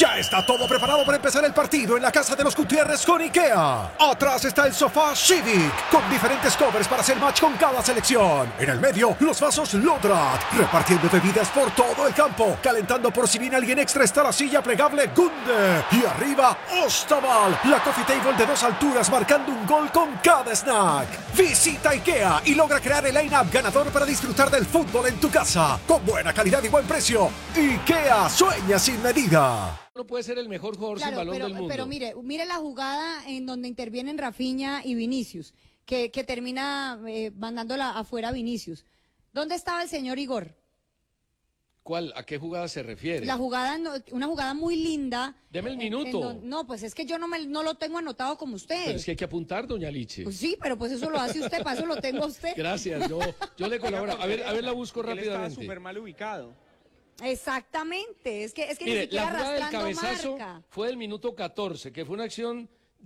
Ya está todo preparado para empezar el partido en la casa de los Gutiérrez con IKEA. Atrás está el sofá Civic, con diferentes covers para hacer match con cada selección. En el medio, los vasos Lodrat, repartiendo bebidas por todo el campo. Calentando por si viene alguien extra está la silla plegable Gunde. Y arriba, Ostaval, la coffee table de 2 alturas marcando un gol con cada snack. Visita IKEA y logra crear el line-up ganador para disfrutar del fútbol en tu casa. Con buena calidad y buen precio. IKEA sueña sin medida. No puede ser el mejor jugador sin balón del mundo. Pero mire la jugada en donde intervienen Rafinha y Vinicius, que termina mandándola afuera a Vinicius. ¿Dónde estaba el señor Igor? ¿Cuál? ¿A qué jugada se refiere? La jugada, una jugada muy linda. Deme el minuto. No, pues es que yo no lo tengo anotado como usted. Pero es que hay que apuntar, doña Liche. Pues sí, pero pues eso lo hace usted, para eso lo tengo a usted. Gracias, yo le colaboro. A ver, la busco rápidamente. Él estaba súper mal ubicado. Exactamente, es que Mire, ni siquiera la jugada del arrastrando cabezazo marca. fue del minuto 14, que fue una acción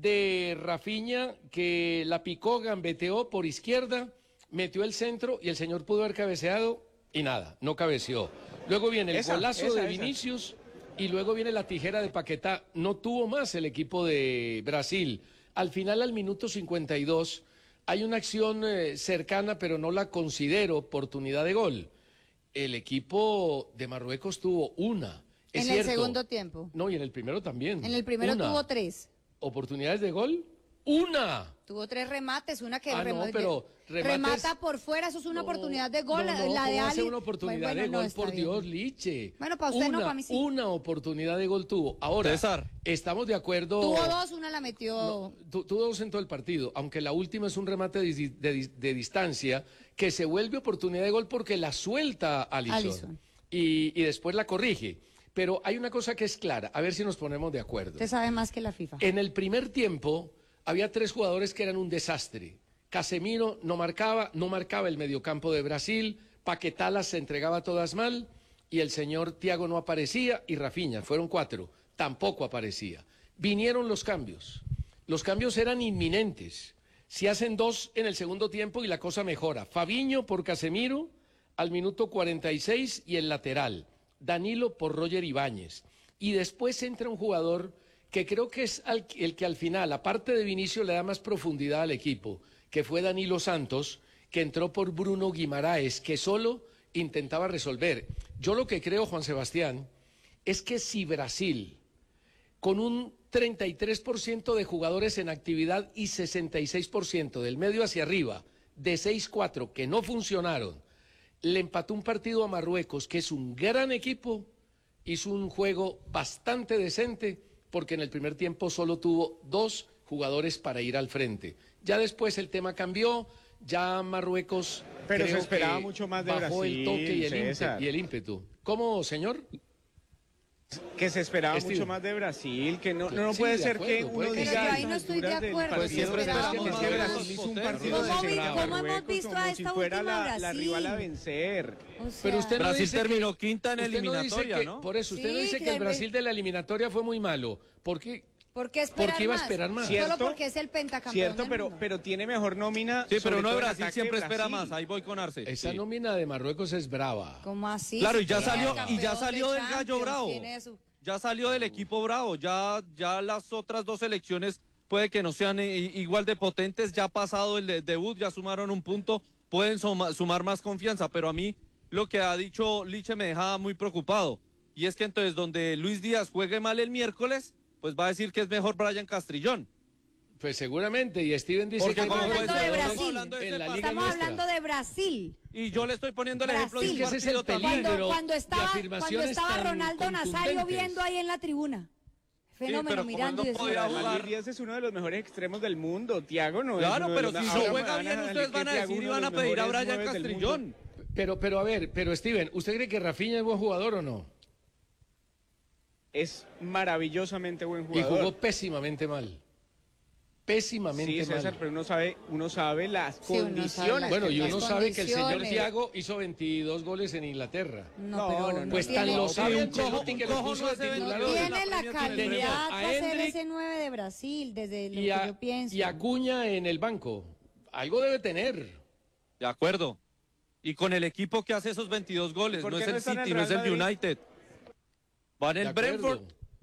de Rafinha que la picó, gambeteó por izquierda, metió el centro y el señor pudo haber cabeceado y nada, no cabeció. Luego viene el golazo de Vinicius y luego viene la tijera de Paquetá. No tuvo más el equipo de Brasil. Al final, al minuto 52, hay una acción cercana, pero no la considero oportunidad de gol. El equipo de Marruecos tuvo una. En el segundo tiempo. No, y en el primero también. En el primero tuvo 3. ¿Oportunidades de gol? ¡Una! Tuvo 3 remates, una que no, pero remata por fuera, eso es una oportunidad de gol. No, la de Ali. una oportunidad de gol, por Dios, Liche. Bueno, para usted no, para mí sí. Una oportunidad de gol tuvo. Ahora, César, estamos de acuerdo. Tuvo 2, una la metió. Tuvo 2 en todo el partido, aunque la última es un remate de distancia que se vuelve oportunidad de gol porque la suelta Alisson. Y después la corrige. Pero hay una cosa que es clara, a ver si nos ponemos de acuerdo. Usted sabe más que la FIFA. En el primer tiempo había 3 jugadores que eran un desastre. Casemiro no marcaba el mediocampo de Brasil, Paquetá las se entregaba todas mal y el señor Thiago no aparecía y Rafinha, fueron 4, tampoco aparecía. Vinieron los cambios eran inminentes. Se hacen 2 en el segundo tiempo y la cosa mejora. Fabinho por Casemiro al minuto 46 y el lateral. Danilo por Roger Ibáñez. Y después entra un jugador que creo que es el que al final, aparte de Vinicius, le da más profundidad al equipo, que fue Danilo Santos, que entró por Bruno Guimaraes, que solo intentaba resolver. Yo lo que creo, Juan Sebastián, es que si Brasil, con un 33% de jugadores en actividad y 66% del medio hacia arriba, de 6-4 que no funcionaron, le empató un partido a Marruecos, que es un gran equipo, hizo un juego bastante decente, porque en el primer tiempo solo tuvo 2 jugadores para ir al frente. Ya después el tema cambió, ya Marruecos pero se esperaba mucho más de bajó Brasil, el toque y el ímpetu. ¿Cómo, señor? Que se esperaba mucho más de Brasil, que no Sí, puede de ser acuerdo, que uno puede que diga... Pero yo ahí no estoy de acuerdo. Pues siempre esperamos más que de Brasil los hizo un potentes. partido ¿Cómo hemos visto a esta fuera última la Brasil? rival a vencer. O sea, Pero usted no Brasil dice terminó quinta en usted no dice eliminatoria, que- ¿no? Por eso, usted no Sí, dice que que el Brasil de la eliminatoria fue muy malo. ¿Por qué? ¿por qué esperar ¿Por qué iba a más? esperar más? ¿Cierto? Solo porque es el pentacampeón Cierto, del mundo. pero tiene mejor nómina. Sí, pero sobre uno de todo en Brasil ataque siempre espera Brasil. más. Ahí voy con Arce. Esa Sí. nómina de Marruecos es brava. ¿Cómo así? Claro, Si y ya tiene salió- el campeón y ya salió de del Gallo Champions, Bravo. tiene su- Ya salió del equipo bravo, ya las otras 2 selecciones puede que no sean igual de potentes, ya ha pasado el debut, ya sumaron un punto, pueden sumar más confianza, pero a mí lo que ha dicho Liche me deja muy preocupado, y es que entonces donde Luis Díaz juegue mal el miércoles, pues va a decir que es mejor Brian Castrillón. Pues seguramente, y Steven dice Porque que Estamos como hablando puede de ser, Brasil. hablando de en ese la partido. liga Estamos nuestra. hablando de Brasil. Y yo le estoy poniendo el ejemplo de Brasil. un Es que ese es partido el también. peligro. Cuando de estaba afirmaciones tan Ronaldo Nazario contundentes. viendo ahí en la tribuna. Fenómeno, pero como mirando y él no podía decía, jugar. Luis Díaz es uno de los mejores extremos del mundo. Thiago no es. Claro, uno de pero los- si ahora no me juega van bien, salir ustedes que van a Thiago decir y uno de van a los pedir a mejores Brian nueves del Castrillón. mundo. Pero a ver, Steven, ¿usted cree que Rafinha es buen jugador o no? Es maravillosamente buen Y jugador. jugó pésimamente mal. Pésimamente Sí, César, mal. pero uno sabe las Sí, uno sabe condiciones. las Bueno, y uno las sabe que el señor condiciones. Thiago hizo 22 goles en Inglaterra. No, pero no, Pues tan tiene, lo sabe un Ancelotti cojo- que un lo cojo puso no de hace titular venir. hoy. tiene la Tenemos calidad a para ser Endrick ese 9 de Brasil, desde lo y que yo pienso. y Acuña en el banco. Algo debe tener. De acuerdo. Y con el equipo que hace esos 22 goles, ¿Por no qué es no el está en el City, no es el Real Madrid? United. Va en De el acuerdo. Brentford